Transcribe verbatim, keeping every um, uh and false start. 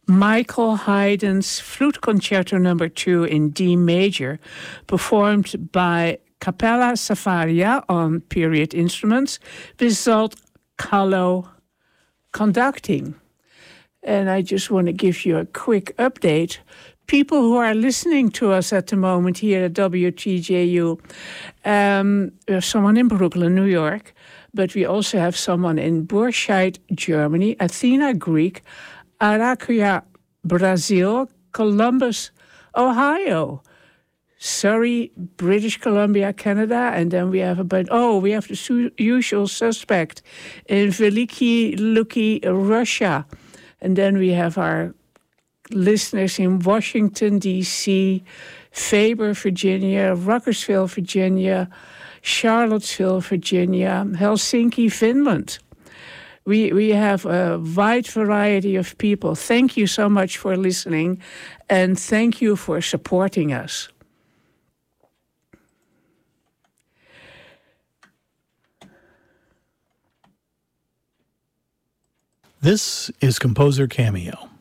Michael Haydn's Flute Concerto Number Two in D major, performed by Capella Safaria on period instruments, with Zsolt Kalo conducting. And I just want to give you a quick update. People who are listening to us at the moment here at W T J U, um, we have someone in Brooklyn, New York, but we also have someone in Burscheid, Germany, Athena, Greek, Araquia, Brazil, Columbus, Ohio, Surrey, British Columbia, Canada, and then we have a bunch. Oh, we have the su- usual suspect in Veliki Luki, Russia, and then we have our listeners in Washington, D C, Faber, Virginia, Ruckersville, Virginia, Charlottesville, Virginia, Helsinki, Finland. We we have a wide variety of people. Thank you so much for listening, and thank you for supporting us. This is Composer Cameo.